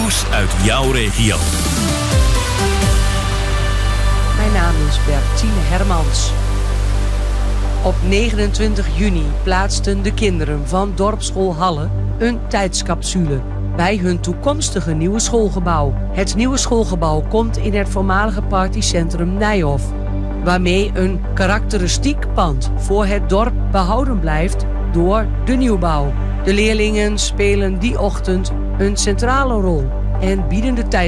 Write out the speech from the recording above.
Nieuws uit jouw regio. Mijn naam is Bertine Hermans. Op 29 juni plaatsten de kinderen van dorpsschool Halle een tijdscapsule bij hun toekomstige nieuwe schoolgebouw. Het nieuwe schoolgebouw komt in het voormalige partycentrum Nijhof, waarmee een karakteristiek pand voor het dorp behouden blijft door de nieuwbouw. De leerlingen spelen die ochtend een centrale rol en bieden de